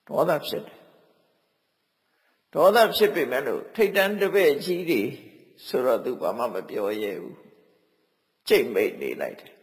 ဒေါသဖြစ်တယ်ဒေါသဖြစ်ပေမဲ့လို့ထိတ်တန်းတပည့်ကြီးတွေဆိုတော့သူဘာမှမပြောရဲဘူးကြိတ်မိတ်နေလိုက်တယ်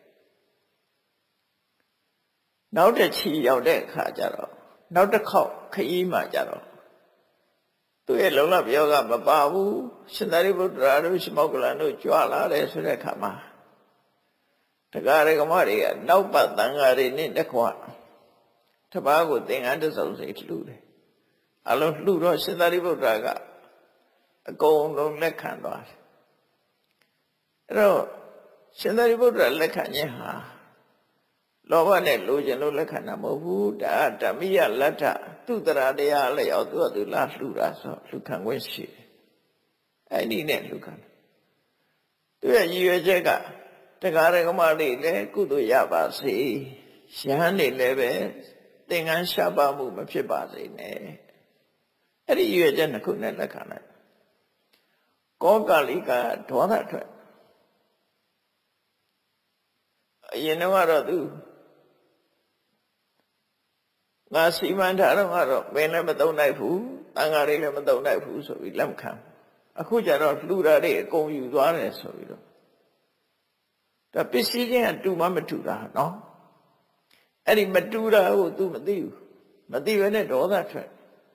နောက်တစ်ချီရောက်တဲ့အခါကျတော့နောက်တစ်ခေါက်ခရီးမှကျတော့သူရဲ့လုံလပြောကမပါဘူးရှင်သာရိပုတ္တရာတို့ရှမောက္ကလန်တို့ကြွလာတယ်ဆိုတဲ့အခါမှာတရားရကမတွေကနောက်ပတ်တန်ဃာတွေနဲ့တခွတပားကိုသင်္ကန်းတစ်စုံစိတ်လှူတယ်အလုံးလှူတော့ရှင်သာရိပုတ္တရာကအကုန်လုံးလက်ခံသွားတယ်အဲ့တော့ရှင်သာရိပုတ္တရာလက်ခံခြင်းဟာလောဘနဲ့လိုချင်လို့လက်ခံတာမဟုတ်ဘူးဒါဓမ္မိယလတ္ထသူတရာတရားလျောက်သူလာလှူတာဆိုလှူခံခွင့်ရှိတယ်အဲ့ဒီနဲ့လှူခံသူရဲ့ရည်ရွယ်ချက်ကတရားရကမတွေလည်းကုသိုလ်ရပါစေယဟန်တွေလည်းပဲသင်္ကန်းရှားပါမှုမဖြစ်ပါစေနဲ့အဲ့ဒီရည်ရွယ်ချက်နှစ်ခုနဲ့လက်ခံလိုက်ကောကလိကဒေါသထွက်အရင်တော့သူငါစီမံထားတော့ကတော့ဘယ်နဲ့မသုံးနိုင်ဘူးအင်္ဂါတွေလည်းမသုံးနိုင်ဘူးဆိုပြီးလက်မခံအခုကျတော့လှူတာတွေအကုန်ယူသွားတယ်ဆိုပြီးတော့ဒါပစ္စည်းချင်းကတူမှမတူတာနော်အဲ့ဒီမတူတာကို तू မသိဘူးမသိဘဲနဲ့ဒေါသထွက်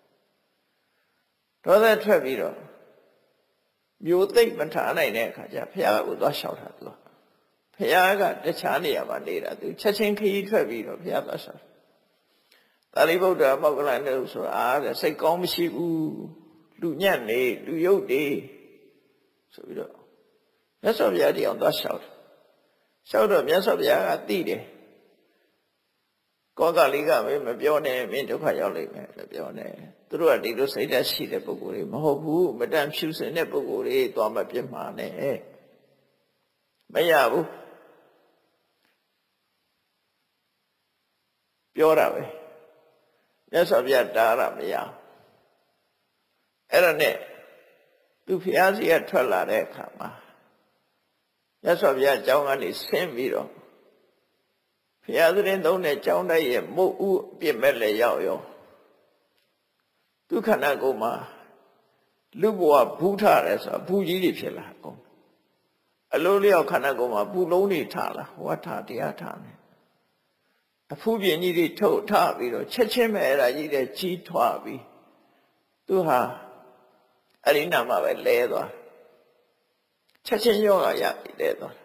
ပြီးတော့မျိုးသိမ့်မထားနိုင်တဲ့အခါကျဘုရားကိုသွားလျှောက်တာ तू ဘုရားကတခြားနေရာမှာနေတာ तू ချက်ချင်းခရီးထွက်ပြီးတော့ဘုရားသွားလျှောက်သာရိပုတ္တရာမောက္ကလန်တို့ဆိုတာတဲ့စိတ်ကောင်းမရှိဘူးလူညံ့နေလူယုတ်တွေဆိုပြီးတော့မြတ်စွာဘုရားတရားသွားလျှောက်တော့မြတ်စွာဘုရားကသိတယ်ကောကလိကမပြောနဲ့မင်းဒုက္ခရောက်လိမ့်မယ်လို့ပြောနေသူတို့ကဒီလိုစိတ်ဓာတ်ရှိတဲ့ပုဂ္ဂိုလ်တွေမဟုတ်ဘူးမတန်ဖြူစင်တဲ့ပုဂ္ဂိုလ်တွေသွားမပြစ်မှာနဲ့မရဘူးပြောတာပဲမြတ်စွာဘုရားတားရမရအဲ့ဒါနဲ့သူဖျားစီကထွက်လာတဲ့အခါမှာမြတ်စွာဘုရားအကြောင်းကနေဆင်းပြီးတော့ဖျားသရင်သုံးတဲ့ကြောင်းတိုက်ရဲ့မုတ်ဥအပြစ်မဲ့လည်းရောက်ရောသူခန္ဓာကိုယ်မှာလူဘဝဘူးထတယ်ဆိုတာဘူးကြီးတွေဖြစ်လာကုန်အလိုလျောက်ခန္ဓာကိုယ်မှာဘူးလုံးတွေထလာဝဋ္ဌတရားထတယ်အဖူးပြင်းကြီးတွေထုတ်ထပြီးတော့ချက်ချင်းပဲအဲ့ဒါကြီးတဲ့ကြီးထွားပြီးသူဟာအဲ့ဒီနာမှာပဲလဲသွားချက်ချင်းရောရပြီလဲသွား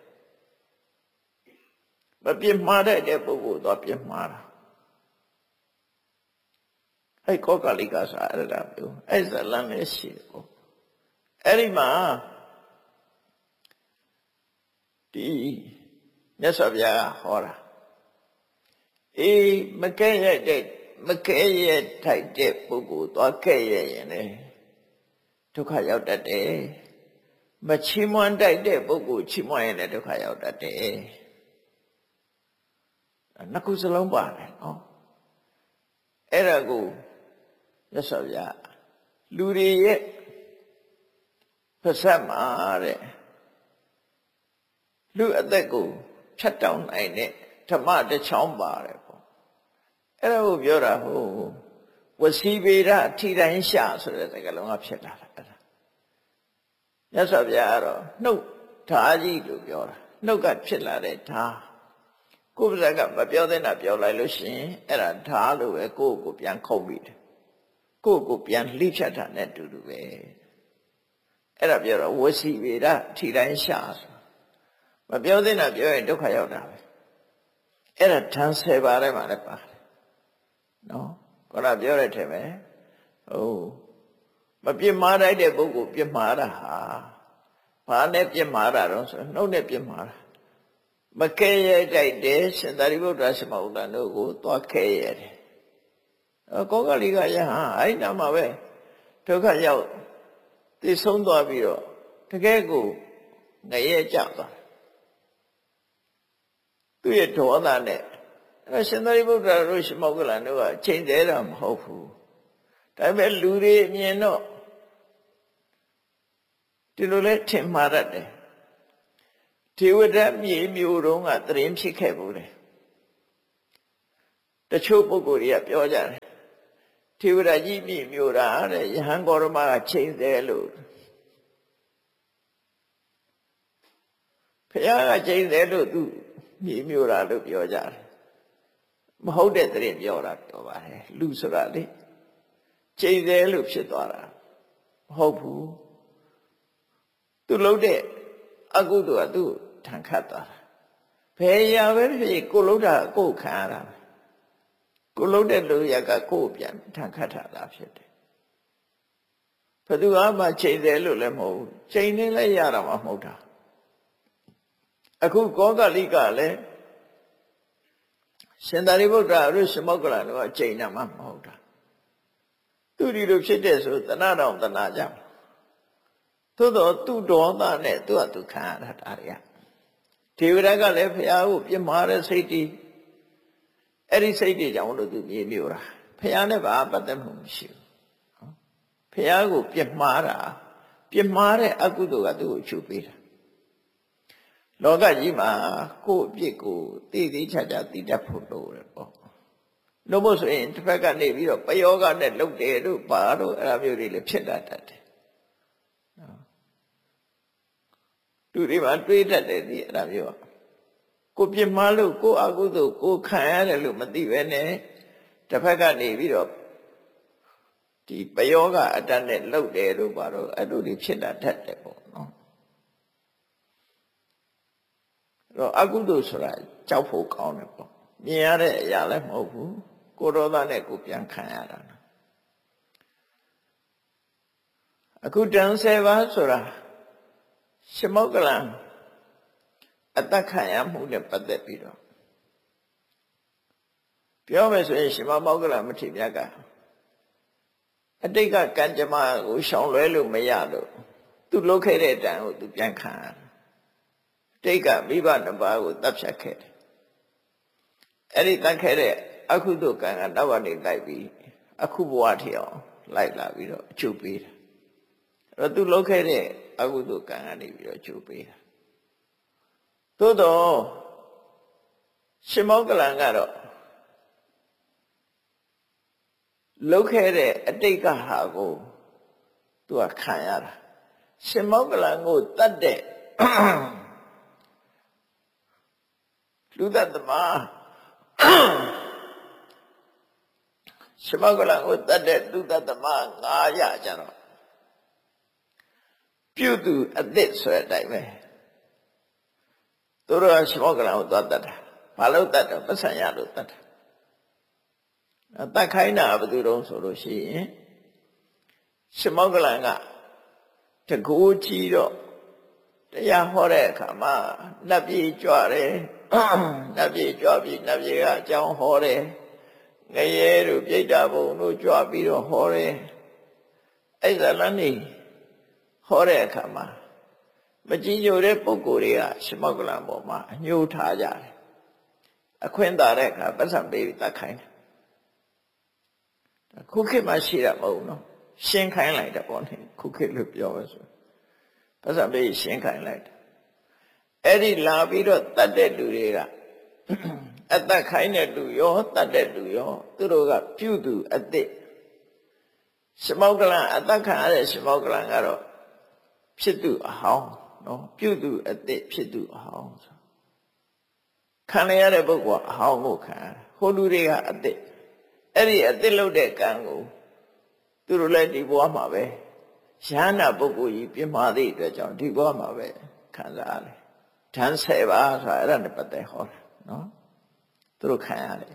မပြစ်မှားတဲ့ပုဂ္ဂိုလ်တော့ပြစ်မှားတာအဲ့ကောကလိကဆိုအဲ့ဒါမျိုးအဲ့ဇလံလည်းရှိတယ်ပေါ့အဲ့ဒီမှာဒီမြတ်စွာဘုရားဟောတာအေးမကဲ့ရဲ့ထိုက်တဲ့ပုဂ္ဂိုလ်သွားကဲ့ရဲ့ရင်လေဒုက္ခရောက်တတ်တယ်မချီးမွမ်းတိုက်တဲ့ပုဂ္ဂိုလ်ချီးမွမ်းရင်လည်းဒုက္ခရောက်တတ်တယ်နှစ်ခုစလုံးပါတယ်နော်အဲ့ဒါကိုမြတ်စွာဘုရားလူတွေရဲ့ပါဇက်မှာတဲ့လူအသက်ကိုဖြတ်တောက်နိုင်တဲ့ဓမ္မတစ်ချောင်းပါတယ်ပေါ့အဲ့ဒါကိုပြောတာဟုတ်ဝစီဗေဒအထိတိုင်းရှာဆိုတဲ့စကားလုံးကဖြစ်လာတာအဲ့ဒါမြတ်စွာဘုရားကတော့နှုတ်ဓာကြီးလို့ပြောတာနှုတ်ကဖြစ်လာတဲ့ဓာကိုယ်ပါဇက်ကမပြောသင့်တာပြောလိုက်လို့ရှိရင်အဲ့ဒါဓာလို့ပဲကိုယ့်ကိုပြန်ခုတ်ပြီးတယ်ကိုယ့်ကိုပြန်လှိဖြတ်တာနဲ့တူတူပဲအဲ့ဒါပြောတော့ဝစီဗေဒအထိတိုင်းရှာဆိုမပြောသင့်တာပြောရင်ဒုက္ခရောက်တာပဲအဲ့ဒါဓာတ်10ပါးထဲမှာလည်းပါတယ်နော်ခေါင်းကပြောတဲ့ထဲမှာဟုတ်မပြစ်မှားလိုက်တဲ့ပုဂ္ဂိုလ်ပြစ်မှားတာဟာဘာနဲ့ပြစ်မှားတာတော့ဆိုနှုတ်နဲ့ပြစ်မှားတာမကဲ့ရဲ့တိုက်တယ်ရှင်သာရိပုတ္တရာရှမောက္ကလန်တို့ကိုသွားကဲ့ရဲ့တယ်ကောကလိကယဟန်အဲ့နာမှာပဲဒုက္ခရောက်သိဆုံးသွားပြီးတော့တကယ်ကိုငရဲကြသွားသူ့ရဲ့ဒေါသနဲ့အဲ့ရှင်သာရိပုတ္တရာတို့ရှမောက္ကလန်တို့ကချိန်သေးတာမဟုတ်ဘူးဒါပေမဲ့လူတွေအမြင်တော့ဒီလိုလဲထင်မှားရတယ်ဒေဝဒတ်မြေမျိုးတုန်းကသရင်ဖြစ်ခဲ့ဘူးလေတချို့ပုဂ္ဂိုလ်တွေကပြောကြတယ်ထေဝရကြီးမြည်မြို့တာတဲ့ယဟန်ဂေါရမကချိန်တယ်လို့ဘုရားကချိန်တယ်လို့သူမြည်မြို့တာလို့ပြောကြတယ်မဟုတ်တဲ့တဲ့ပြောတာပြောပါတယ်လူဆိုတာလေချိန်တယ်လို့ဖြစ်သွားတာမဟုတ်ဘူးသူလုပ်တဲ့အကုသိုလ်ကသူ့ထန်ခတ်သွားတာဘယ်ရာပဲဖြစ်ကိုလုပ်တာကိုခံရတာကိုလုပ်တဲ့လူရကကိုပြန်ထန်ခတ်တာလားဖြစ်တယ်ဘယ်သူမှချိန်တယ်လို့လည်းမဟုတ်ဘူးချိန်နေလည်းရတာမှမဟုတ်တာအခုကောကလိကလည်းရှင်သာရိပုတ္တရာရုရှမောက္ကလတို့ကချိန်တာမှမဟုတ်တာသူဒီလိုဖြစ်တဲ့ဆိုတဏှာတော်တဏှာကြောင့်သို့တော့သူ့ဒေါသနဲ့သူ့အတူခံရတာဒါတွေကထေဝရကလည်းဘုရားကိုပြစ်မှားတဲ့စိတ်တွေအဲ့ဒီစိတ်တွေကြောင့်လို့သူမြေမြို့တာဘုရားနဲ့ဘာပတ်သက်မှုမရှိဘူးဘုရားကိုပြစ်မှားတာပြစ်မှားတဲ့အကုသိုလ်ကသူ့ကိုချုပ်ပေးတာလောကကြီးမှာကိုယ့်အပြစ်ကိုသိသိချာချာသိတတ်ဖို့လိုတယ်ပေါ့လို့မို့ဆိုရင်တစ်ဖက်ကနေပြီးတော့ပယောဂနဲ့လှုပ်တယ်တို့ဘာတို့အဲ့လိုမျိုးတွေလည်းဖြစ်တတ်တယ်သူတွေမှာတွေးတတ်တယ်ဒီအဲ့လိုမျိုးကိုပြစ်မှားလို့ကိုအကုသို့ကိုခံရတယ်လို့မသိပဲနဲ့တစ်ဖက်ကနေပြီးတော့ဒီပယောဂအတတ်နဲ့လှုပ်တယ်တို့ဘာတို့အဲ့လိုတွေဖြစ်တတ်တယ်ပေါ့နော်တော့အကုသို့ဆိုတာကြောက်ဖို့ကောင်းတယ်ပေါ့မြင်ရတဲ့အရာလည်းမဟုတ်ဘူးကိုဒေါသနဲ့ကိုပြန်ခံရတာအခုတန်10ပါးဆိုတာရှမောက္ကလံအတ္တခံရမှုနဲ့ပတ်သက်ပြီးတော့ပြောမယ်ဆိုရင်ရှမောက္ကလံမထေရမြတ်ကအတိတ်ကကံကြမ္မာကိုရှောင်လွဲလို့မရလို့သူလုပ်ခဲ့တဲ့တန်ကိုသူပြန်ခံရတိတ်ကမိဘနှစ်ပါးကိုတပ်ဖြတ်ခဲ့တယ်အဲ့ဒီတတ်ခဲ့တဲ့အကုသိုလ်ကံကနောက်ကနေလိုက်ပြီးအခုဘဝထိအောင်လိုက်လာပြီးတော့အကျုပ်ပေးတာအဲ့တော့သူလုပ်ခဲ့တဲ့အကုသိုလ်ကံကနေပြီးတော့အကျုပ်ပေးတာသို့တော့ရှမောက္ကလံကတော့လုပ်ခဲ့တဲ့အတိတ်ကဟာကိုသူကခံရတာရှမောက္ကလံကိုတတ်တဲ့လူတတ်သမားရှမောက္ကလံကိုတတ်တဲ့လူတတ်သမား900ကျတော့ပြုသူအသစ်ဆိုတဲ့အတိုင်းပဲသူတို့ကရှမောက္ကလံကိုသွားတတ်တာဘာလို့တတ်တော့ပဿနာရလို့တတ်တာတတ်ခိုင်းတာဘယ်သူတုံးဆိုလို့ရှိရင်ရှမောက္ကလံကတကူကြီးတော့တရားဟောတဲ့အခါမှာနတ်ပြည်ကြွတယ်နတ်ပြည်ကြွပြီးနတ်ပြည်ကအကြောင်းဟောတယ်ငရဲတို့ပြိတ္တာဘုံတို့ကြွပြီးတော့ဟောတယ်အဲ့ဒါလည်းနေဟောတဲ့အခါမှာမကြည်ညိုတဲ့ပုဂ္ဂိုလ်တွေကရှမောက္ကလံပေါ်မှာအညှိုးထားကြတယ်အခွင့်သာတဲ့အခါပတ်စံပေးပြီးတတ်ခိုင်းတယ်ခုခေတ်မှာရှိတာမဟုတ်ဘူးနော်ရှင်းခိုင်းလိုက်တယ်ပေါ့နိခုခေတ်လို့ပြောရဆိုပတ်စံပေးရှင်းခိုင်းလိုက်တယ်အဲ့ဒီလာပြီးတော့တတ်တဲ့လူတွေကအတတ်ခိုင်းတဲ့လူရောတတ်တဲ့လူရောသူတို့ကပြုသူအသစ်ရှမောက္ကလံအတတ်ခံရတဲ့ရှမောက္ကလံကတော့ဖြစ်သူအဟောင်းနော်ပြုသူအသစ်ဖြစ်သူအဟောင်းဆိုခံရတဲ့ပုဂ္ဂိုလ်ကအဟောင်းကိုခံရဟိုလူတွေကအသစ်အဲ့ဒီအသစ်လုပ်တဲ့ကံကိုသူတို့လည်းဒီဘဝမှာပဲရဟန္တာပုဂ္ဂိုလ်ကြီးပြမှာသည့်အတွက်ကြောင့်ဒီဘဝမှာပဲခံစားရတယ်ဓာန်10ပါးဆိုတာအဲ့ဒါနဲ့ပတ်သက်ဟောတာနော်သူတို့ခံရတယ်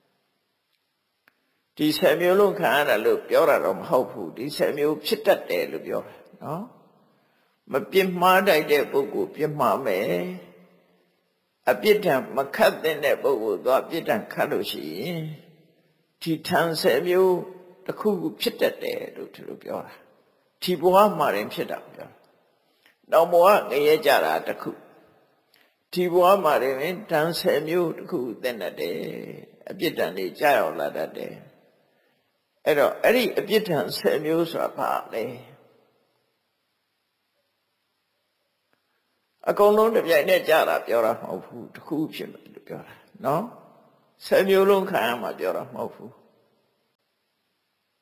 ဒီ10မျိုးလုံးခံရတယ်လို့ပြောတာတော့မဟုတ်ဘူးဒီ10မျိုးဖြစ်တတ်တယ်လို့ပြောတာနော်မပြစ်မှားတတ်တဲ့ပုဂ္ဂိုလ်ပြစ်မှားမယ်အပြစ်ဒဏ်မခတ်တဲ့ပုဂ္ဂိုလ်တော့အပြစ်ဒဏ်ခတ်လို့ရှိရင်ဒီထံ10မျိုးတစ်ခုခုဖြစ်တတ်တယ်လို့သူတို့ပြောတာဒီဘဝမှာရင်ဖြစ်တာပြောနောက်ဘဝငရဲကြတာတစ်ခုဒီဘဝမှာရင်ဓာန်10မျိုးတစ်ခုသင်တတ်တယ်အပြစ်ဒဏ်တွေကြာရောက်လာတတ်တယ်အဲ့တော့အဲ့ဒီအပြစ်ဒဏ်10မျိုးဆိုတာဘာလဲအကုန်လုံးတစ်ပြိုင်တည်းကြာတာပြောတာမဟုတ်ဘူးတစ်ခုဖြစ်မယ်လို့ပြောတာနော်10မျိုးလုံးခံရမှာပြောတာမဟုတ်ဘူး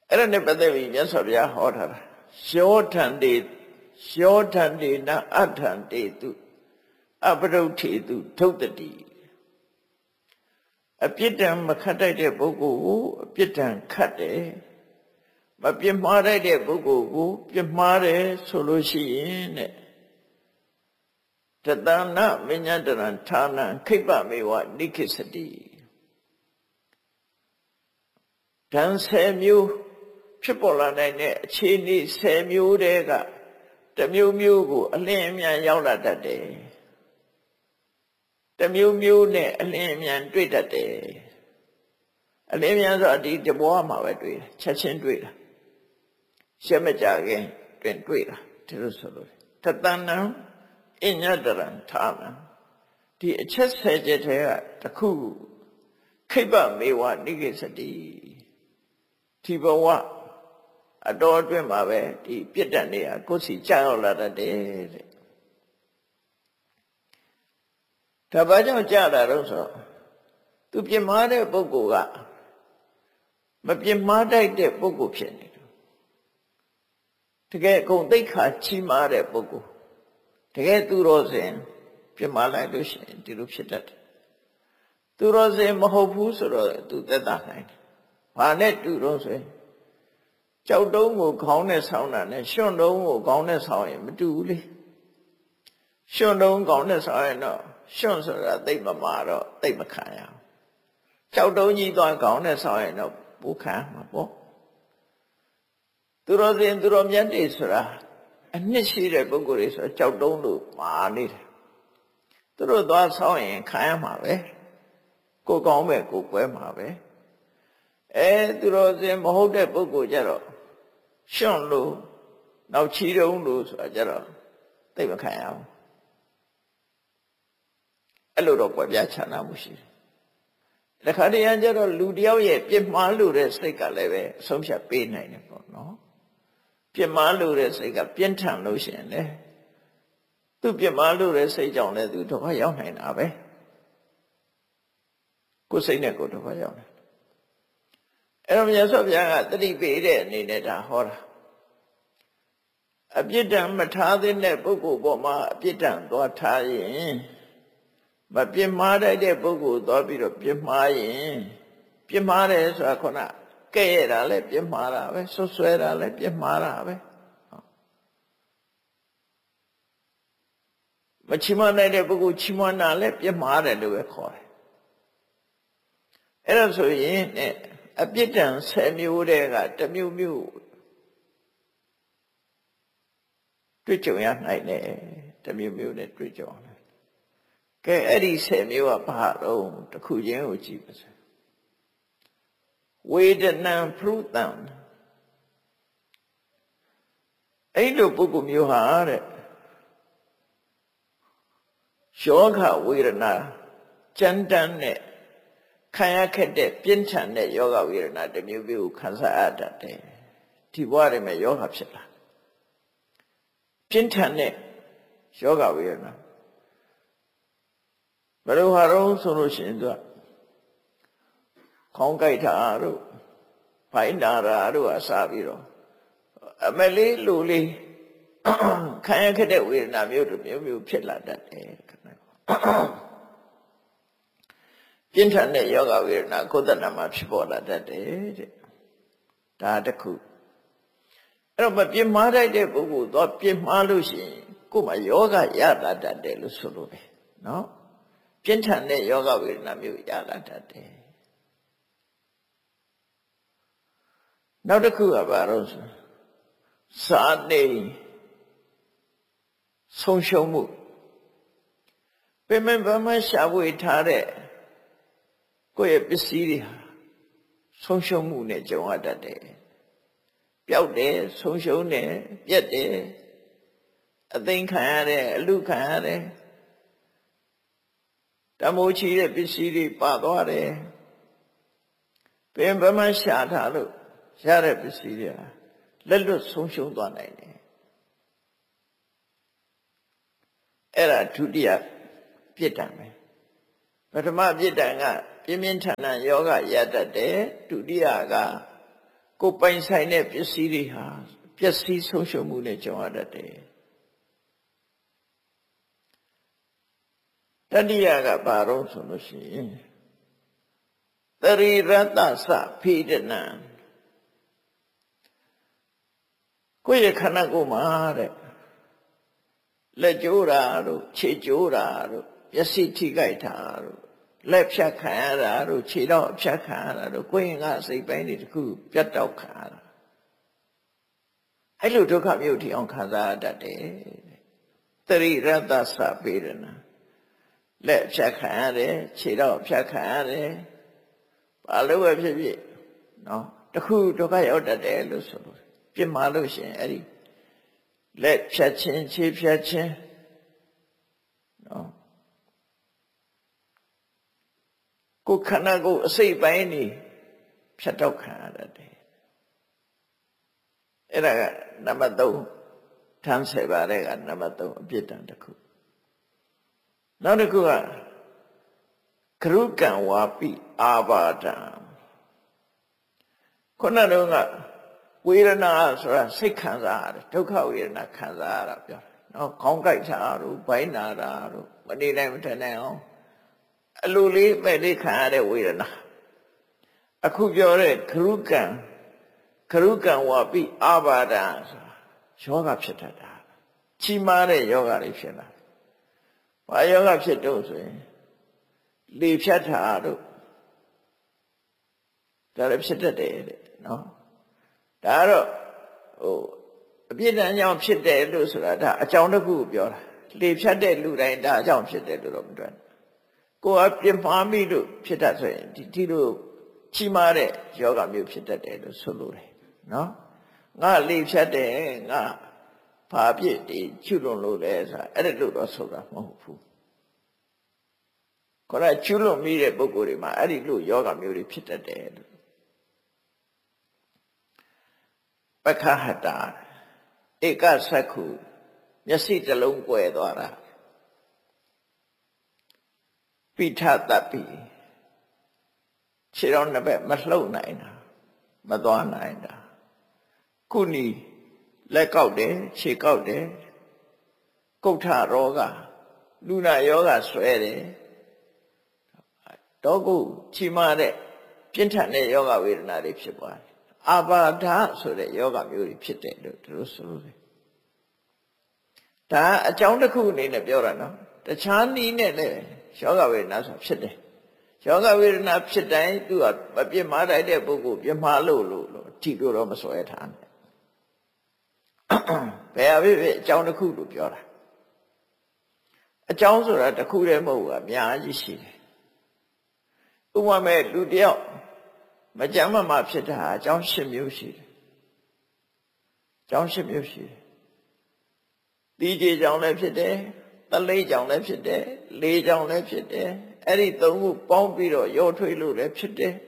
အဲ့ဒါနဲ့ပတ်သက်ပြီးမြတ်စွာဘုရားဟောထားတာယောထံတေနအထံတေတုအပရုဋ္ဌေတုထုတ်တိအပြစ်ဒဏ်မခတ်တတ်တဲ့ပုဂ္ဂိုလ်ကိုအပြစ်ဒဏ်ခတ်တယ်မပြစ်မှားတတ်တဲ့ပုဂ္ဂိုလ်ကိုပြစ်မှားတယ်ဆိုလို့ရှိရင်တဲ့တတနာမညတရံဌာနံခိပ္ပမေဝနိခိစတိဓာန်10မျိုးဖြစ်ပေါ်လာနိုင်တဲ့အခြေအနေ10မျိုးတည်းကတစ်မျိုးမျိုးကိုအလင်းအမြန်ရောက်လာတတ်တယ်တစ်မျိုးမျိုးနဲ့အလင်းအမြန်တွေ့တတ်တယ်အလင်းအမြန်ဆိုတာဒီတဘောမှာပဲတွေ့တယ်ချက်ချင်းတွေ့တာရှက်မကြခင်တွင်တွေ့တာဒီလိုဆိုလို့တတဏံအညတရံဌာနံဒီအချက်10ချက်တည်းကတစ်ခုခိပ္ပမေဝနိကိစတိဒီဘဝအတော်အတွင်းမှာပဲဒီပြစ်ဒဏ်တွေကကိုယ်စီကြောက်ရောက်လာတတ်တယ်တဲ့ဒါဘာကြောင့်ကြာတာတော့ဆိုသူပြစ်မှားတဲ့ပုဂ္ဂိုလ်ကမပြစ်မှားတတ်တဲ့ပုဂ္ဂိုလ်ဖြစ်နေတယ်တကယ်အကုန်သိက္ခာချီးမားတဲ့ပုဂ္ဂိုလ်တကယ်သူတော်စင်ပြစ်မှားလိုက်လို့ရှိရင်ဒီလိုဖြစ်တတ်တယ်သူတော်စင်မဟုတ်ဘူးဆိုတော့သူသက်သာနိုင်တယ်ဘာနဲ့တူတော့ဆိုရင်ကြောက်တုံးကိုခေါင်းနဲ့ဆောင်းတာနဲ့ရွှွန့်တုံးကိုခေါင်းနဲ့ဆောင်းရင်မတူဘူးလေရွှွန့်တုံးခေါင်းနဲ့ဆောင်းရင်တော့ရွှွန့်ဆိုတာသိမမာတော့သိမခံရအောင်ကြောက်တုံးကြီးသွားခေါင်းနဲ့ဆောင်းရင်တော့ပူခံမှာပေါ့သူတော်စင်သူတော်မြတ်တွေဆိုတာအနှစ်ရှိတဲ့ပုဂ္ဂိုလ်တွေဆိုကြောက်တုံးလို့မာနေတယ်သူတို့သွားဆောင်းရင်ခံရမှာပဲကိုကောင်းပဲကိုကွဲမှာပဲသူတော်စင်မဟုတ်တဲ့ပုဂ္ဂိုလ်ကြတော့ရွှွန့်လို့နောက်ချီတုံးလို့ဆိုတာကြတော့သိမခံရအောင်အဲ့လိုတော့ကွယ်ပြားခြားနာမှုရှိတယ်တခါတည်းကျတော့လူတယောက်ရဲ့ပြစ်မှားလို့တဲ့စိတ်ကလည်းပဲအဆုံးဖြတ်ပေးနိုင်တယ်ပေါ့နော်ပြစ်မှားလို့တဲ့စိတ်ကပြင်းထန်လို့ရှိရင်လေသူပြစ်မှားလို့တဲ့စိတ်ကြောင့်လည်းသူဒုက္ခရောက်နိုင်တာပဲကိုယ်စိတ်နဲ့ကိုယ်ဒုက္ခရောက်တယ်အဲ့တော့မြတ်စွာဘုရားကတတိပေးတဲ့အနေနဲ့ဒါဟောတာအပြစ်ဒဏ်မထားသင့်တဲ့ပုဂ္ဂိုလ်ပေါ်မှာအပြစ်ဒဏ်သွားထားရင်မပြစ်မှားတတ်တဲ့ပုဂ္ဂိုလ်သွားပြီးတော့ပြစ်မှားရင်ပြစ်မှားတယ်ဆိုတာခုနကဲ့ရဲ့တာလည်းပြစ်မှားတာပဲဆွဆွဲတာလည်းပြစ်မှားတာပဲမချီးမွမ်းနိုင်တဲ့ပုဂ္ဂိုလ်ချီးမွမ်းတာလည်းပြစ်မှားတယ်လို့ပဲခေါ်တယ်အဲ့ဒါဆိုရင်အပြစ်ဒဏ်10မျိုးတည်းကတစ်မျိုးမျိုးတွေ့ကြုံရနိုင်တယ်တစ်မျိုးမျိုးနဲ့တွေ့ကြုံတယ်ကဲအဲ့ဒီ10မျိုးကဘာတော့တစ်ခုချင်းကိုကြည့်ပါစို့ဝေဒနာဖရုတံအဲ့လိုပုဂ္ဂိုလ်မျိုးဟာတဲ့ယောဂဝေဒနာကြမ်းတမ်းတဲ့ခံရခဲ့တဲ့ပြင်းထန်တဲ့ယောဂဝေဒနာတစ်မျိုးမျိုးကိုခံစားရတတ်တယ်ဒီဘဝတွေမှာယောဂဖြစ်လာပြင်းထန်တဲ့ယောဂဝေဒနာဘယ်လိုဟာတော့ဆိုလို့ရှိရင်သူကခေါင်းကိုက်တာတို့ဖိုင်နာတာတို့အစားပြီးတော့အမလေးလူလေးခံရခဲ့တဲ့ဝေဒနာမျိုးတစ်မျိုးမျိုးဖြစ်လာတတ်တယ်ပြင်းထန်တဲ့ယောဂဝေဒနာကိုယ်တဏ္ဍမှာဖြစ်ပေါ်လာတတ်တယ်တဲ့ဒါတစ်ခုအဲ့တော့မပြင်းမှားတတ်တဲ့ပုဂ္ဂိုလ်တော့ပြင်းမှားလို့ရှိရင်ကိုယ်မှာယောဂရလာတတ်တယ်လို့ဆိုလို့ပဲနော်ပြင်းထန်တဲ့ယောဂဝေဒနာမျိုးရလာတတ်တယ်နောက်တစ်ခုကဘာလို့ဆိုစာနေဆုံးရှုံးမှုပင်မဗမရှာဝေထားတဲ့ကိုယ့်ရဲ့ပစ္စည်းတွေဟာဆုံးရှုံးမှုနဲ့ကြုံရတတ်တယ်ပျောက်တယ်ဆုံးရှုံးတယ်ပြက်တယ်အသိခံရတယ်အလူခံရတယ်တမိုးချီတဲ့ပစ္စည်းတွေပါသွားတယ်ပင်ဗမရှာထားလို့ရတဲ့ပစ္စည်းတွေဟာလက်လွတ်ဆုံးရှုံးသွားနိုင်တယ်အဲ့ဒါဒုတိယပြစ်ဒဏ်ပဲပထမပြစ်ဒဏ်ကပြင်းပြင်းထန်ထန်ယောဂရတတ်တယ်ဒုတိယကကိုပိုင်ဆိုင်တဲ့ပစ္စည်းတွေဟာပျက်စီးဆုံးရှုံးမှုနဲ့ကြုံရတတ်တယ်တတိယကဘာလို့ဆိုလို့ရှိရင်တရိရတ္တသဖိဒနံကိုယ့်ရဲ့ခန္ဓာကိုယ်မှာတဲ့လက်ကျိုးတာတို့ခြေကျိုးတာတို့မျက်စိထိခိုက်တာတို့လက်ဖြတ်ခံရတာတို့ခြေတော့ဖြတ်ခံရတာတို့ကိုယ်ရင်ကစိတ်ပိုင်းတွေတခုပြတ်တောက်ခံရတာအဲ့လိုဒုက္ခမျိုးထိအောင်ခံစားရတတ်တယ်တရိရတ္တသဖိဒနံလက်ဖြတ်ခံရတယ်ခြေတော့ဖြတ်ခံရတယ်ဘာလို့ပဲဖြစ်ဖြစ်နော်တခုဒုက္ခရောက်တတ်တယ်လို့ဆိုလို့ပြစ်မှားလို့ရှိရင်အဲ့ဒီလက်ဖြတ်ခြင်းခြေဖြတ်ခြင်းနော်ကိုယ်ခန္ဓာကိုယ်အစိတ်ပိုင်းနေဖြတ်တောက်ခံရတတ်တယ်အဲ့ဒါကနံပါတ်3ထမ်းဆယ်ပါတဲ့ကနံပါတ်3အပြစ်ဒဏ်တစ်ခုနောက်တစ်ခုကကရုကံဝါပိအာဘာဒံခုနတုန်းကဝေဒနာဆိုတာစိတ်ခံစားရတယ်ဒုက္ခဝေဒနာခံစားရတာပြောတယ်နော်ခေါင်းကိုက်တာတို့ဘိုင်းနာတာတို့မနေနိုင်မထနိုင်အောင်အလိုလေးမဲ့လေးခံရတဲ့ဝေဒနာအခုပြောတဲ့ကရုကံဝါပိအာဘာဒံဆိုတာယောဂဖြစ်တတ်တာကြီးမားတဲ့ယောဂတွေဖြစ်လာဘာယောဂဖြစ်တော့ဆိုရင်လေဖြတ်တာတို့ဒါလည်းဖြစ်တတ်တယ်တဲ့နော်ဒါကတော့အပြစ်ဒဏ်ကြောင့်ဖြစ်တယ်လို့ဆိုတာဒါအကြောင်းတစ်ခုကိုပြောတာလေဖြတ်တဲ့လူတိုင်းဒါအကြောင်းဖြစ်တယ်လို့တော့မတွက်ကိုယ်အပြစ်မှားမိလို့ဖြစ်တတ်ဆိုရင်ဒီလိုကြီးမားတဲ့ယောဂမျိုးဖြစ်တတ်တယ်လို့ဆိုလိုတယ်နော်ငါလေဖြတ်တယ်ငါဘာပြစ်ဒီချွလွန်လို့လဲဆိုတာအဲ့ဒါလို့တော့ဆိုတာမဟုတ်ဘူးခေါ်ရချွလွန်မိတဲ့ပုဂ္ဂိုလ်တွေမှာအဲ့ဒီလိုယောဂမျိုးတွေဖြစ်တတ်တယ်လို့ပက္ခဟတာဧကသက္ခုမျက်စိတစ်လုံးကွယ်သွားတာပိဋတပ္ပိခြေတော်နှစ်ဘက်မလှုပ်နိုင်တာမသွားနိုင်တာခုနီလက်ကောက်တယ်ခြေကောက်တယ်ကုဋ္ဌရောဂလူနာယောဂဆွဲတယ်တော့ကိုချီမာတဲ့ပြင်းထန်တဲ့ယောဂဝေဒနာတွေဖြစ်သွားတယ်အာဘာဒဆိုတဲ့ယောဂမျိုးတွေဖြစ်တယ်လို့သူတို့ဆိုလို့တယ်ဒါအကြောင်းတစ်ခုအနေနဲ့ပြောတာနော်တခြားနည်းနဲ့လည်းယောဂဝေဒနာဆိုဖြစ်တယ်ယောဂဝေဒနာဖြစ်တိုင်းသူကမပြစ်မှားတတ်တဲ့ပုဂ္ဂိုလ်ပြစ်မှားလို့ထိလို့တော့မစွဲထားနဲ့ဘယ်အဖြစ်အကြောင်းတစ်ခုလို့ပြောတာအကြောင်းဆိုတာတစ်ခုတည်းမဟုတ်ဘူးအများကြီးရှိတယ်ဥပမာမဲ့လူတယောက်မကြမ်းမဖြစ်တာအကြောင်း10မျိုးရှိတယ်အကြောင်း10မျိုးရှိတယ်ဒီကြေကြောင့်လည်းဖြစ်တယ်တလိကြောင့်လည်းဖြစ်တယ်လေးကြောင့်လည်းဖြစ်တယ်အဲ့ဒီသုံးခုပေါင်းပြီးတော့ရောထွေးလို့လည်းဖြစ်တယ်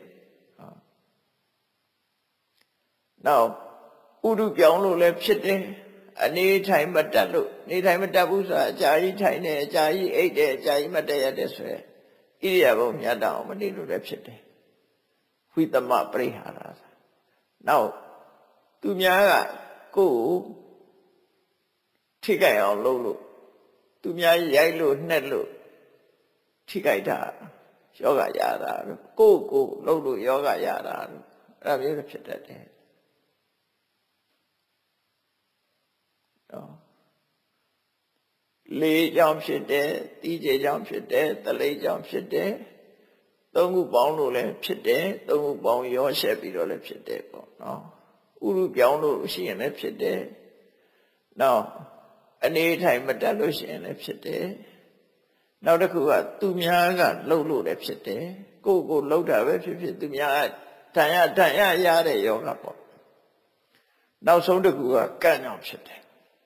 နောက်ဥဒုပြောင်းလို့လည်းဖြစ်တယ်အနေထိုင်မတတ်လို့နေထိုင်မတတ်ဘူးဆိုတာအကြာကြီးထိုင်တယ်အကြာကြီးအိပ်တယ်အကြာကြီးမတည့်ရတဲ့ဆိုရယ်ဣရိယာပုမြတ်တောင်မနေလို့လည်းဖြစ်တယ်ဝိသမပရိဟာရနောက်သူများကကိုယ်ထိခိုက်အောင်လုပ်လို့သူများရိုက်လို့နှက်လို့ထိခိုက်တာယောဂရတာကိုယ်လုပ်လို့ယောဂရတာအဲ့ဒါမျိုးဖြစ်တတ်တယ်လေးကြောင့်ဖြစ်တယ်တီးကြေကြောင့်ဖြစ်တယ်တလိကြောင့်ဖြစ်တယ်သုံးခုပေါင်းလို့လည်းဖြစ်တယ်သုံးခုပေါင်းရောရှက်ပြီးတော့လည်းဖြစ်တယ်ပေါ့နော်ဥရုပြောင်းလို့ရှိရင်လည်းဖြစ်တယ်နောက်အနေထိုင်မတတ်လို့ရှိရင်လည်းဖြစ်တယ်နောက်တစ်ခုကသူများကလှုပ်လို့လည်းဖြစ်တယ်ကိုယ်လှုပ်တာပဲဖြစ်ဖြစ်သူများတန်ရရတဲ့ယောဂပေါ့နောက်ဆုံးတစ်ခုကကံ့ကြောင့်ဖြစ်တယ်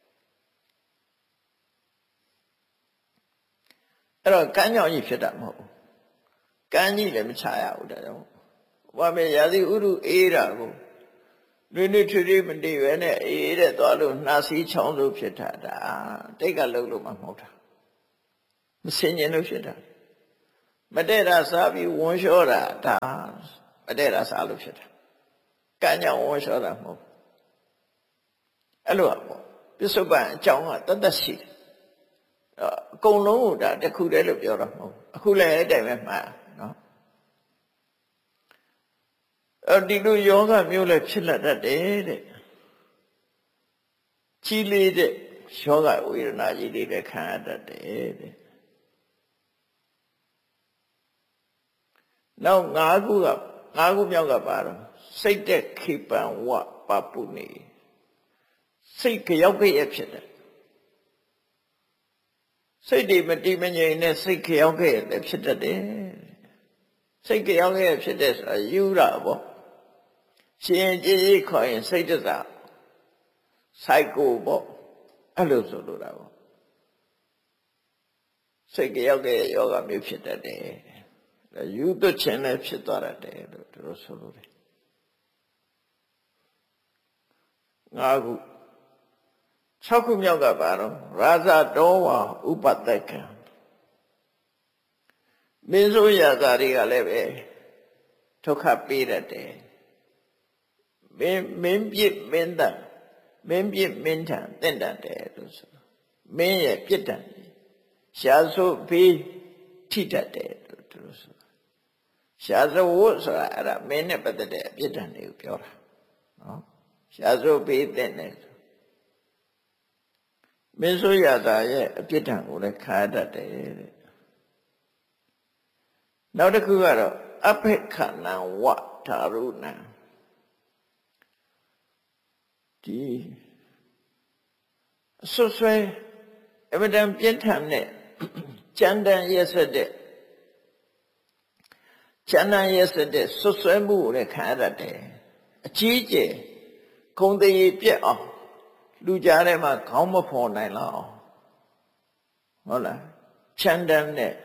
အဲ့တော့ကံ့ကြောင့်ကြီးဖြစ်တာမဟုတ်ဘူးကံကြီးလည်းမချရဘူးဒါကြောင့်ဘာပဲရာသီဥတုအေးတာကိုနွေထွေမတည်ပဲနဲ့အေးတဲ့သွားလို့နှာစီးချောင်းလို့ဖြစ်တာဒါတိတ်ကလှုပ်လို့မှမဟုတ်တာမစင်ញင်လို့ဖြစ်တာမတည့်တာစားပြီးဝန်းလျှောတာဒါမတည့်တာစားလို့ဖြစ်တာကံကြောင့်ဝေါ်လျှောတာမဟုတ်အဲ့လိုပေါ့ပစ္စုပန်အကြောင်းကတတ်ရှိတယ်အကုန်လုံးကဒါတစ်ခုတည်းလို့ပြောတာမဟုတ်အခုလည်းအဲ့တိုင်းပဲမှားနော်ဒီလိုယောဂမျိုးလည်းဖြစ်လာတတ်တယ်တဲ့ကြီးလေးတဲ့ယောဂဝေဒနာကြီးတွေလည်းခံရတတ်တယ်တဲ့နောက်၅ခုမြောက်ကပါတော့စိတ်တဲ့ခေပံဝပပုနေစိတ်ကြောက်ကြရဖြစ်တယ်စိတ်တွေမတည်မငြိမ်နဲ့စိတ်ကြောက်ကြရလည်းဖြစ်တတ်တယ်စိတ်ကြောက်ကြရဖြစ်တဲ့ဆိုတာယူတာပေါ့ရှင်ကြည်ကြီးခေါ်ရင်စိတ်တစားစိုက်ကိုပေါ့အဲ့လိုဆိုလိုတာပေါ့စိတ်ကြောက်ကြရယောဂမျိုးဖြစ်တတ်တယ်ယူသွတ်ခြင်းလည်းဖြစ်သွားတယ်လို့တို့ဆိုလိုတယ်၅ခု6ခုမြောက်ကပါတော့ရာဇတောဝါဥပတက္ကံမင်းဆိုရာဇာတွေကလည်းပဲဒုက္ခပေးတတ်တယ်မင်းပြစ်မင်းတန်မင်းပြစ်မင်းထန်တင့်တတ်တယ်လို့ဆိုမင်းရဲ့ပြစ်ဒဏ်ရှားဆိုဖေးထိတတ်တယ်လို့တို့ဆိုရှားဆိုဝတ်ဆိုတာအဲ့ဒါမင်းနဲ့ပတ်သက်တဲ့အပြစ်ဒဏ်တွေကိုပြောတာနော်ရှားဆိုဖေးတင့်တယ်မင်းဆိုရတာရဲ့အပြစ်ဒဏ်ကိုလည်းခံရတတ်တယ်တဲ့နောက်တစ်ခုကတော့အဖိခဏံဝထာရုဏံဒီဆွဆွဲအမတန်ပြင်းထန်တဲ့ကြမ်းတမ်းရက်စက်တဲ့ဆွဆွဲမှုကိုလည်းခံရတတ်တယ်အကြီးကျယ်ခုံတရေပြက်အောင်လူကြားထဲမှာခေါင်းမဖော်နိုင်လောက်အောင်ဟုတ်လားချမ်းတမ်းတဲ့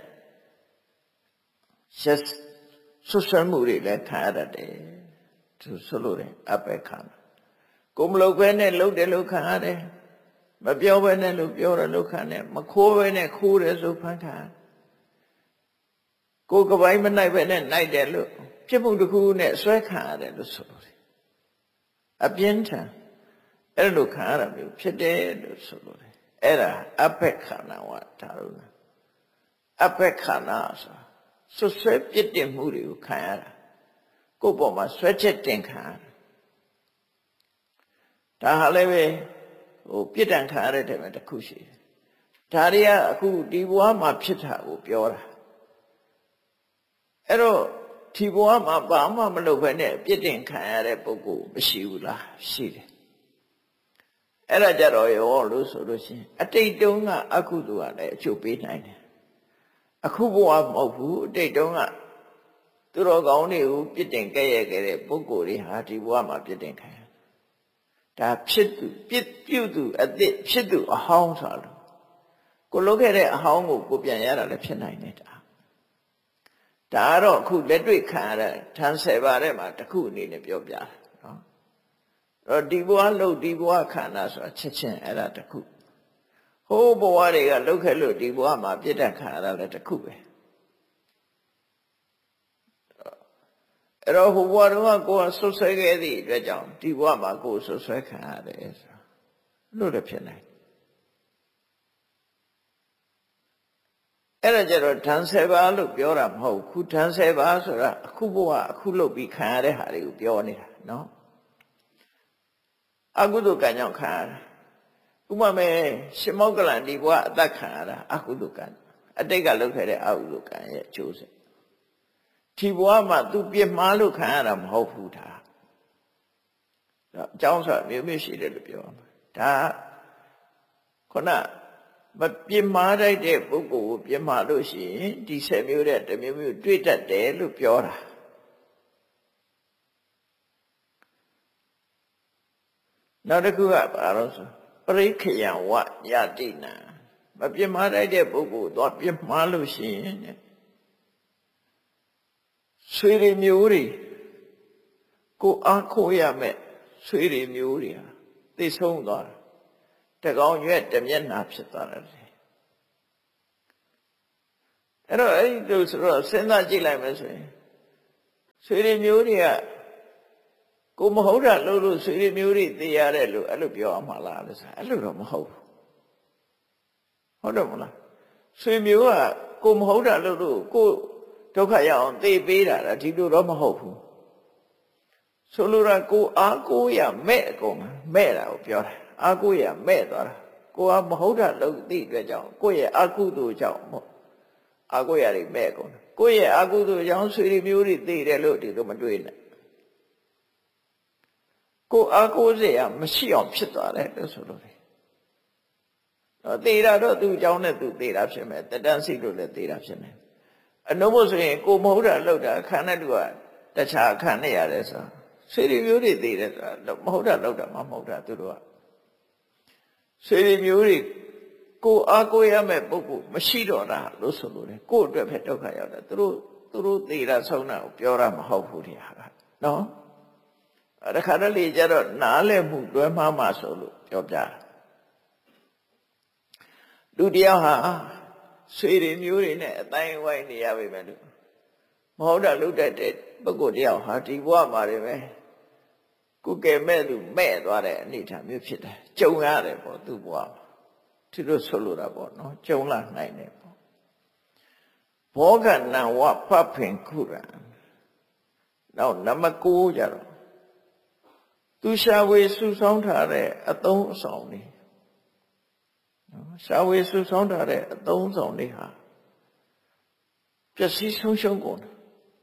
ဆွဆွဲမှုတွေလည်းခံရတတ်တယ်သူဆိုလို့တယ်အပေခံကိုမလုပ်ဘဲနဲ့လုပ်တယ်လို့ခံရတယ်မပြောဘဲနဲ့လို့ပြောတယ်လို့ခံတယ်မခိုးဘဲနဲ့ခိုးတယ်ဆိုဖန်ခံကိုကပိုင်းမနိုင်ဘဲနဲ့နိုင်တယ်လို့ဖြစ်မှုတစ်ခုနဲ့ဆွဲခံရတယ်လို့ဆိုလို့တယ်အပြင်းထန်အဲ့လိုခံရတာမျိုးဖြစ်တယ်လို့ဆိုလို့တယ်အဲ့ဒါအပက္ခဏဝဒါရုဏအပက္ခဏဆိုဆွဲပြစ်တင်မှုတွေကိုခံရတာကိုယ့်ပေါ်မှာဆွဲချက်တင်ခံရတာဒါဟာလည်းပဲပြစ်ဒဏ်ခံရတဲ့တည်းမှာတစ်ခုရှိတယ်ဒါတွေကအခုဒီဘဝမှာဖြစ်တာကိုပြောတာအဲ့တော့ဒီဘဝမှာဘာမှမလုပ်ဘဲနဲ့ပြစ်တင်ခံရတဲ့ပုဂ္ဂိုလ်မရှိဘူးလားရှိတယ်အဲ့ဒါကြတော့ရောလို့ဆိုလို့ရှိရင်အတိတ်တုန်းကအကုသိုလ်ကလည်းအကျိုးပေးနိုင်တယ်အခုဘဝမဟုတ်ဘူးအတိတ်တုန်းကသူတော်ကောင်းတွေကိုပြစ်တင်ကြဲ့ခဲ့တဲ့ပုဂ္ဂိုလ်တွေဟာဒီဘဝမှာပြစ်တင်ခံရဒါဖြစ်သူပြုသူအသစ်ဖြစ်သူအဟောင်းဆိုလို့ကိုလုပ်ခဲ့တဲ့အဟောင်းကိုကိုပြန်ရတာလည်းဖြစ်နိုင်တယ်ဒါကတော့အခုလက်တွေ့ခံရတဲ့ထန်10ပါးထဲမှာတစ်ခုအနေနဲ့ပြောပြတာနော်ဒီဘဝလို့ဒီဘဝခန္ဓာဆိုတာချက်ချင်းအဲ့ဒါတစ်ခုဟိုးဘဝတွေကလှုပ်ခဲ့လို့ဒီဘဝမှာပြစ်ဒဏ်ခံရတာလည်းတစ်ခုပဲအဲ့တော့ဟိုဘဝတုန်းကကိုယ်ဆွဆွဲခဲ့သည့်အတွက်ကြောင့်ဒီဘဝမှာကိုယ်ဆွဆွဲခံရတယ်ဆိုတာလို့လည်းဖြစ်နိုင်အဲ့ဒါကြတော့ဓာန်10ပါးလို့ပြောတာမဟုတ်ခုဓာန်10ပါးဆိုတာအခုဘဝအခုလုပ်ပြီးခံရတဲ့ဟာတွေကိုပြောနေတာနော်အကုသိုလ်ကံကြောင့်ခံရတာဥပမာရှင်မောကလန်ဒီဘဝအသက်ခံရတာအကုသိုလ်ကံအတိတ်ကလုပ်ခဲ့တဲ့အကုသိုလ်ကံရဲ့အကျိုးဆက်ဒီဘဝမှာသူပြစ်မှားလို့ခံရတာမဟုတ်ဘူးဒါအကြောင်းဆိုတာမျိုးရှိတယ်လို့ပြောမှာဒါခုနမပြစ်မှားတတ်တဲ့ပုဂ္ဂိုလ်ကိုပြစ်မှားလို့ရှိရင်ဒီ10မျိုးတဲ့တစ်မျိုးမျိုးတွေ့တတ်တယ်လို့ပြောတာနောက်တစ်ခုကဘာလို့ဆိုပရိခယံဝယတိနံမပြစ်မှားတတ်တဲ့ပုဂ္ဂိုလ်တော့ပြစ်မှားလို့ရှိရင်ဆွေတွေမျိုးတွေကိုအားခိုးရမယ်ဆွေတွေမျိုးတွေဟာသိဆုံးသွားတယ်တကောင်ရွက်တမျက်နှာဖြစ်သွားတယ်အဲ့တော့အဲ့ဒီလိုဆိုတော့စဉ်းစားကြည့်လိုက်မယ်ဆိုရင်ဆွေတွေမျိုးတွေကကိုမဟုတ်တာလို့ဆွေတွေမျိုးတွေသိရတယ်လို့အဲ့လိုပြောအောင်မလားလို့ဆိုအဲ့လိုတော့မဟုတ်ဘူးဟုတ်တယ်မလားဆွေမျိုးကကိုမဟုတ်တာလို့ကိုဒုက္ခရအောင်သိပေးတာဒီလိုတော့မဟုတ်ဘူးဆိုလိုတာကိုအားကိုးရမဲ့အကုန်မဲ့တာကိုပြောတာအားကိုးရမဲ့သွားတာကိုကမဟုတ်တာလို့သိတဲ့ကြောင့်ကိုယ့်ရဲ့အကုသိုလ်ကြောင့်အားကိုးရတွေမဲ့ကုန်ကိုယ့်ရဲ့အကုသိုလ်ကြောင့်ဆွေတွေမျိုးတွေသိတယ်လို့ဒီလိုမတွေးနဲ့ကိုအားကိုးစရာမရှိအောင်ဖြစ်သွားတယ်လို့ဆိုလို့သေတာတော့သူ့အကြောင်းနဲ့သူသေတာဖြစ်မယ်တတန်းစိတ်လို့လည်းသေတာဖြစ်မယ်အနှုံးမို့ဆိုရင်ကိုမဟုတ်တာလောက်တာခံတဲ့လူကတခြားခံနေရတယ်ဆိုဆွေတွေမျိုးတွေသေတယ်ဆိုတာမဟုတ်တာလောက်တာမဟုတ်တာသူတို့ကဆွေတွေမျိုးတွေကိုအားကိုးရမယ့်ပုဂ္ဂိုလ်မရှိတော့တာလို့ဆိုလို့လေကို့အတွက်ပဲဒုက္ခရောက်တာသူတို့သေတာဆုံးတာကိုပြောတာမဟုတ်ဘူးဒီဟာကနော်တခါတလေကျတော့နားလည်မှုတွဲမှားမှဆိုလို့ပြောပြတာလူတယောက်ဟာဆွေတွေမျိုးတွေနဲ့အတိုင်းဝိုင်းနေရပါမယ်လို့မဟုတ်တာလုပ်တတ်တဲ့ပုဂ္ဂိုလ်တယောက်ဟာဒီဘဝမှာတွေပဲကိုယ်ကဲမဲ့သူမဲ့သွားတဲ့အနေအထားမျိုးဖြစ်တယ်ကြုံရတယ်ပေါ့သူ့ဘဝမှာဒီလိုဆိုလိုတာပေါ့နော်ကြုံလာနိုင်တယ်ပေါ့ဘောဂနံဝဖဖင်ခုရံနောက်နံပါတ်9ကြတော့သူရှာဝေစုဆောင်းထားတဲ့အသုံးအဆောင်တွေရှာဝေစုဆောင်းထားတဲ့အသုံးအဆောင်တွေဟာပျက်စီးဆုံးရှုံးကုန်တယ်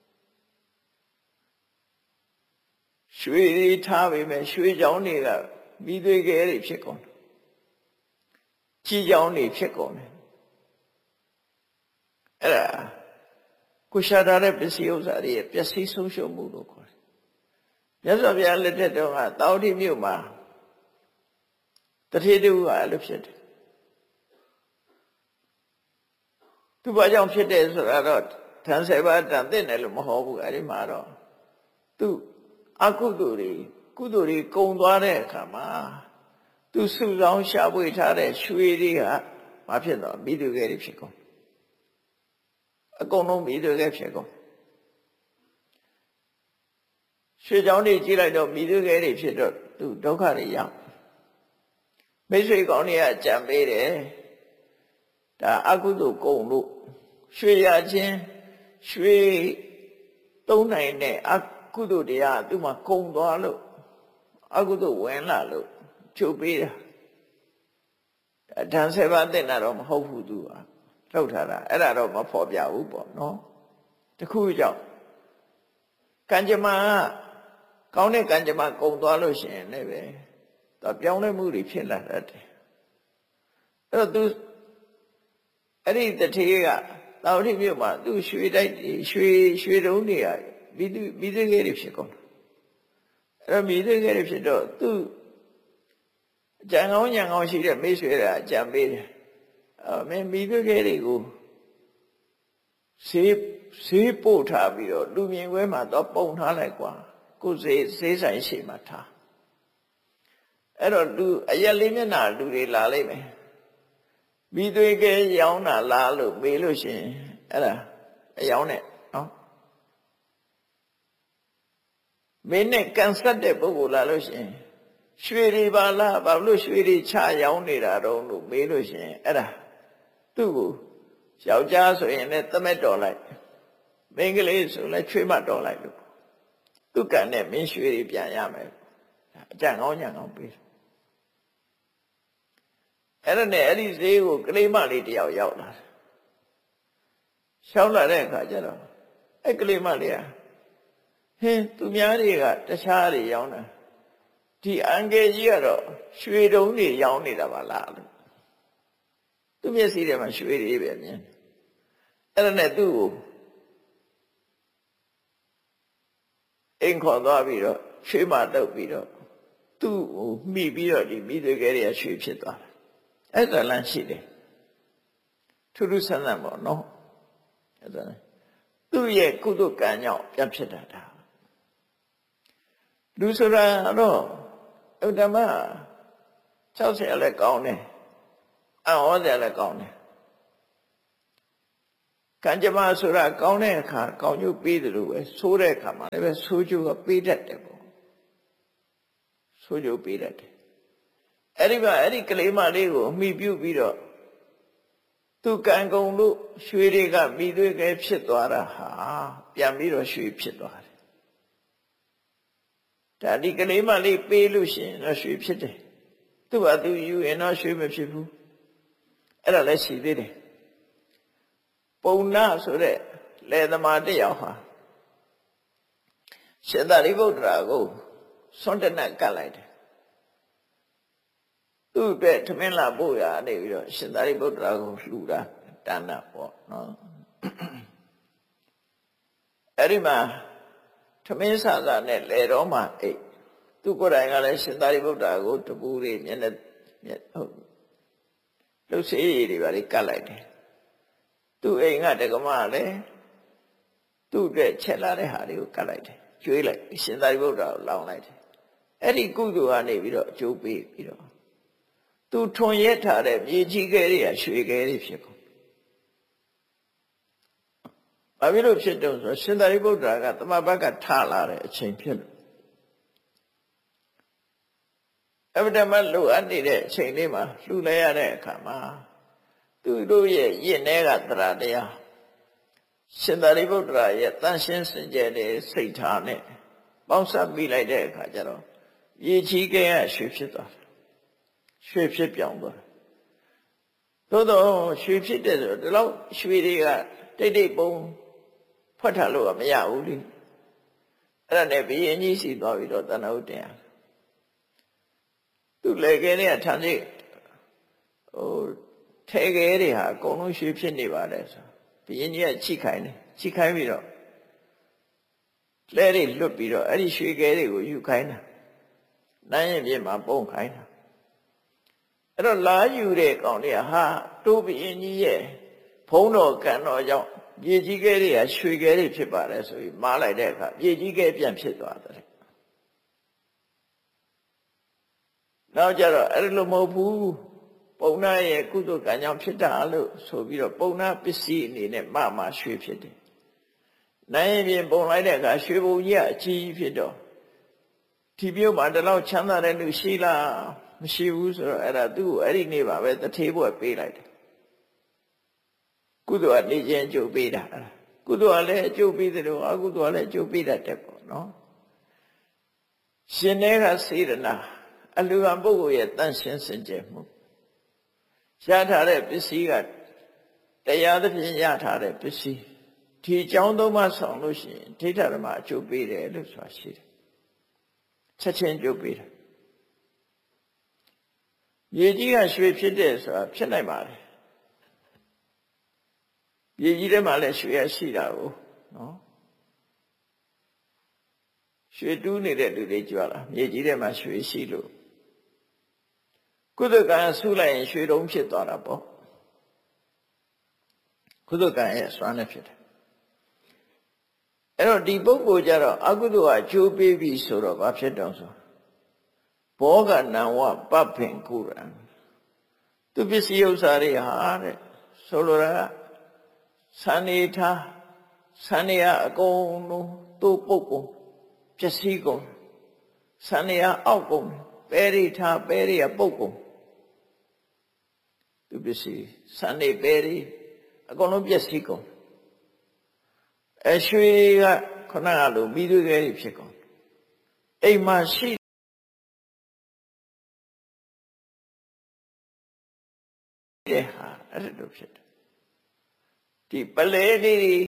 ရွှေတွေထားပေမဲ့ရွှေချောင်းတွေကမိသွေးခဲတွေဖြစ်ကုန်တယ်ကြီးချောင်းတွေဖြစ်ကုန်တယ်အဲ့ဒါကိုရှာထားတဲ့ပစ္စည်းဥစ္စာတွေပျက်စီးဆုံးရှုံးမှုလို့ခေါ်တယ်မြတ်စွာဘုရားလက်ထက်တုန်းကတောင်တိမြို့မှာတထေးတူကအဲ့လိုဖြစ်တယ်သူဘာကြောင့်ဖြစ်တယ်ဆိုတာတော့ဓာန်7ပါးတန်တဲ့တယ်လို့မဟုတ်ဘူးအဲ့ဒီမှာတော့သူအကုသိုလ်တွေကုသိုလ်တွေကုံသွားတဲ့အခါမှာသူစုဆောင်ရှာဖွေထားတဲ့ရွှေတွေကမဖြစ်တော့မိသူကလေးဖြစ်ကုန်အကုန်လုံးမိသူကလေးဖြစ်ကုန်ရွှေချောင်းတွေကြည့်လိုက်တော့မိသူကလေးဖြစ်တော့သူဒုက္ခတွေရောက်မိတ်ဆွေကောင်းတွေကကြံပေးတယ်ဒါအကုသိုလ်ကုံလို့ရွှေရခြင်းရွှေသုံးနိုင်တဲ့အကုသိုလ်တရားသူ့မှာကုံသွားလို့အကုသိုလ်ဝင်လာလို့ချုပ်ပေးတာဓာန်7ပါးတင်တာတော့မဟုတ်ဘူးသူကထုတ်ထားတာအဲ့ဒါတော့မဖော်ပြဘူးပေါ့နော်တခုကြောင့်ကံကြမ္မာကောင်းတဲ့ကံကြမ္မာကုံသွားလို့ရှိရင်လည်းပဲတော့ပြောင်းလဲမှုတွေဖြစ်လာတတ်တယ်အဲ့တော့သူအဲ့ဒီတထေးကတောင်တိမြို့မှာသူရွှေတိုက်ရွှေတုံးတွေကမိသွေးခဲတွေဖြစ်ကုန်တယ်အဲ့တော့မိသွေးခဲတွေဖြစ်တော့သူကြံကောင်းညံကောင်းရှိတဲ့မိတ်ဆွေကအကြံပေးတယ်မင်းမိသွေးခဲတွေကိုဆေးပို့ထားပြီးတော့လူမြင်ကွဲမှာတော့ပုံထားလိုက်ကွာကိုယ်ဆေးဆိုင်ရှိမှထားအဲ့တော့လူအရက်လေးမျက်နှာလူတွေလာလိမ့်မယ်မိသွေးခဲရောင်းတာလားလို့မေးလို့ရှိရင်အဲ့ဒါအယောင်းနဲ့နော်မင်းနဲ့ကန်ဆက်တဲ့ပုဂ္ဂိုလ်လာလို့ရှိရင်ရွှေတွေပါလားဘာလို့ရွှေတွေချရောင်းနေတာတော့လို့မေးလို့ရှိရင်အဲ့ဒါသူ့ကိုယောက်ျားဆိုရင်လည်းသမက်တော်လိုက်မိန်းကလေးဆိုလည်းချွေးမတော်လိုက်လို့သူ့ကံနဲ့မင်းရွှေတွေပြန်ရမယ်အကြံကောင်းညံကောင်းပေးအဲ့ဒါနဲ့အဲ့ဒီဈေးကိုကလေးမလေးတယောက်ရောက်လာရှောင်းလာတဲ့အခါကျတော့အဲ့ကလေးမလေးကဟင်းသူများတွေကတခြားတွေရောင်းတာဒီအန်ကယ်ကြီးကတော့ရွှေတုံးတွေရောင်းနေတာပါလားလို့သူမျက်စိထဲမှာရွှေတွေပဲမြင်အဲ့ဒါနဲ့သူ့ကိုအိမ်ခေါ်သွားပြီးတော့ရွှေမတုပ်ပြီးတော့သူ့ကိုမိပြီးတော့ဒီမိသွေးကလေးကရွှေဖြစ်သွားတာအဲ့ဒါလမ်းရှိတယ်ထူးထူးဆန်းဆန်းပေါ့နော်အဲ့ဒါသူ့ရဲ့ကုသကံကြောင့်ပြန်ဖြစ်တာဒါလူဆိုတာတော့ဥဒ္ဓမ60လည်းကောင်းတယ်အံ့ဩစရာလည်းကောင်းတယ်ကံကြမ္မာဆိုတာကောင်းတဲ့အခါကောင်းကျိုးပေးတယ်လို့ပဲဆိုးတဲ့အခါမှာလည်းပဲဆိုးကျိုးကပေးတတ်တယ်ပေါ့ဆိုကြပေးတတ်တယ်အဲ့ဒီမှာအဲ့ဒီကလေးမလေးကိုအမိပြုပြီးတော့သူကံကုန်လို့ရွှေတွေကမိသွေးကဲဖြစ်သွားတာဟာပြန်ပြီးတော့ရွှေဖြစ်သွားတယ်ဒါဒီကလေးမလေးပေးလို့ရှိရင်တော့ရွှေဖြစ်တယ်သူ့ဟာသူယူရင်တော့ရွှေမဖြစ်ဘူးအဲ့ဒါလည်းရှိသေးတယ်ပုံနာဆိုတဲ့လယ်သမားတစ်ယောက်ဟာရှင်သာရိပုတ္တရာကိုဆွန့်တနက်ကတ်လိုက်တယ်သူ့အတွက်ထမင်းလာပို့ရနေပြီးတော့ရှင်သာရိပုတ္တရာကိုလှူတာဒါနပေါ့နော်အဲ့ဒီမှာထမင်းစားစားနဲ့လေတော့မှအိတ်သူကိုယ်တိုင်ကလည်းရှင်သာရိပုတ္တရာကိုတပူတွေမျက်နှာဟုတ်လှုပ်စေးရည်တွေပါလေကတ်လိုက်တယ်သူ့အိမ်ကတက္ကမလည်းသူ့အတွက်ချက်လာတဲ့ဟာတွေကိုကတ်လိုက်တယ်ကျွေးလိုက်ရှင်သာရိပုတ္တရာကိုလောင်းလိုက်တယ်အဲ့ဒီကုသိုလ်ကနေပြီးတော့အကျိုးပေးပြီးတော့သူထွန်ရက်ထားတဲ့မြေကြီးခဲတွေကရွှေခဲတွေဖြစ်ကုန်ဘာဖြစ်လို့ဖြစ်တော့ဆိုရှင်သာရိပုတ္တရာကသမဘက်ကထလာတဲ့အချိန်ဖြစ်လို့အဗ္ဗဓမ္မလိုအပ်နေတဲ့အချိန်လေးမှာလှူလဲရတဲ့အခါမှာသူတို့ရဲ့ယဉ်ထဲကသရတရားရှင်သာရိပုတ္တရာရဲ့တန်ရှင်းစင်ကြယ်တဲ့စိတ်ထားနဲ့ပေါင်းစပ်ပြီးလိုက်တဲ့အခါကျတော့မြေကြီးခဲကရွှေဖြစ်သွားတယ်ရွှေဖြစ်ပြောင်းသွားသို့တော့ရွှေဖြစ်တဲ့ဆိုဒီလောက်ရွှေတွေကတိတ်တိတ်ပုံဖွက်ထားလို့မရဘူးလေအဲ့ဒါနဲ့ဘုရင်ကြီးစီသွားပြီးတော့တဏှုတင်ရသူလေခဲတွေကထမ်းနေထဲခဲတွေဟာအကုန်လုံးရွှေဖြစ်နေပါတယ်ဆိုဘုရင်ကြီးကချိခိုင်းတယ်ချိခိုင်းပြီးတော့လဲတွေလွတ်ပြီးတော့အဲ့ဒီရွှေခဲတွေကိုယူခိုင်းတာနိုင်ရင်ပြင်မှာပုံခိုင်းတာအဲ့တော့လာယူတဲ့ကောင်တွေကဟာတိုးဘုရင်ကြီးရဲ့ဖုံးတော်ကံတော်ကြောင့်မြေကြီးခဲတွေကရွှေခဲတွေဖြစ်ပါတယ်ဆိုပြီးမားလိုက်တဲ့အခါမြေကြီးခဲပြန်ဖြစ်သွားတယ်နောက်ကြတော့အဲ့လိုမဟုတ်ဘူးပုံနာရဲ့ကုသိုလ်ကံကြောင့်ဖြစ်တာလို့ဆိုပြီးတော့ပုံနာပစ္စည်းအနေနဲ့မရွှေဖြစ်တယ်နိုင်ရင်ပြင်ပုံလိုက်တဲ့အခါရွှေဘုံကြီးအကြီးဖြစ်တော့ဒီပြုတ်မှာတလောက်ချမ်းသာတဲ့လူရှိလားမရှိဘူးဆိုတော့အဲ့ဒါသူ့ကိုအဲ့ဒီနေ့ပါပဲတထေးဘွယ်ပေးလိုက်တယ်ကုသိုလ်ကနေခြင်းအကျိုးပေးတာကုသိုလ်ကလည်းအကျိုးပေးတယ်လို့အကုသိုလ်ကလည်းအကျိုးပေးတတ်တယ်ပေါ့နော်ရှင်တဲ့ကစေတနာအလူကပုဂ္ဂိုလ်ရဲ့တန်ရှင်းစင်ကြယ်မှုရထားတဲ့ပစ္စည်းကတရားသဖြင့်ရထားတဲ့ပစ္စည်းဒီအကြောင်းသုံးပါးဆောင်လို့ရှိရင်ဒိဋ္ဌဓမ္မအကျိုးပေးတယ်လို့ဆိုတာရှိတယ်ချက်ချင်းကျိုးပေးတယ်မြေကြီးကရွှေဖြစ်တယ်ဆိုတာဖြစ်နိုင်ပါတယ်မြေကြီးထဲမှာလည်းရွှေရရှိတာကိုနော်ရွှေတူးနေတဲ့လူတွေကြွလာမြေကြီးထဲမှာရွှေရှိလို့ကုသကံဆူလိုက်ရင်ရွှေတုံးဖြစ်သွားတာပေါ့ကုသကံရဲ့စွမ်းနဲ့ဖြစ်တယ်အဲ့တော့ဒီပုဂ္ဂိုလ်ကြတော့အကုသိုလ်ကအကျိုးပေးပြီဆိုတော့ဘာဖြစ်တော့ဆိုဘောဂနံဝပပ္ပင်ကုရံသူပစ္စည်းဥစ္စာတွေဟာတဲ့ဆိုလိုတာကသံနေထားသံနေရအကုန်လုံးသူ့ပုဂ္ဂိုလ်ပစ္စည်းကုန်သံနေရအောက်ကုန်ပဲရိထားပဲရိယပုဂ္ဂိုလ်သူပစ္စည်းသံနေပဲရိအကုန်လုံးပစ္စည်းကုန်ရွှေကခုနကလိုမိသွေးခဲတွေဖြစ်ကုန်အိမ်မှာရှိတဲ့ဟာအဲ့ဒါလိုဖြစ်တယ်ဒီပလဲလေး